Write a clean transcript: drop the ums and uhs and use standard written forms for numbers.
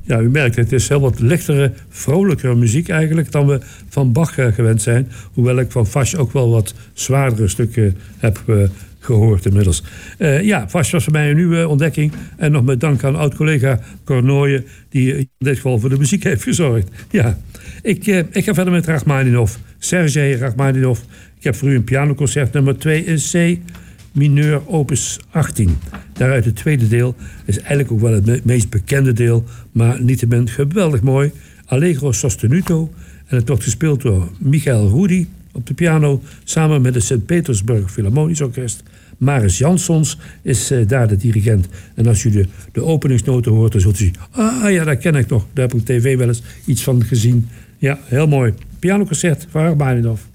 Ja, u merkt, het is heel wat lichtere, vrolijkere muziek eigenlijk dan we van Bach gewend zijn. Hoewel ik van Fasch ook wel wat zwaardere stukken heb gehoord inmiddels. Fasch was voor mij een nieuwe ontdekking. En nog met dank aan oud-collega Kornooyen, die in dit geval voor de muziek heeft gezorgd. Ja, ik ga verder met Rachmaninov. Sergei Rachmaninov. Ik heb voor u een pianoconcert nummer 2 in C mineur opus 18. Daaruit het tweede deel is eigenlijk ook wel het meest bekende deel, maar niettemin geweldig mooi. Allegro sostenuto. En het wordt gespeeld door Michael Rudy op de piano, samen met het Sint-Petersburg Philharmonisch Orkest. Maris Jansons is daar de dirigent. En als u de openingsnoten hoort, dan zult u zien, dat ken ik nog. Daar heb ik op tv wel eens iets van gezien. Ja, heel mooi. Pianoconcert van Rachmaninov.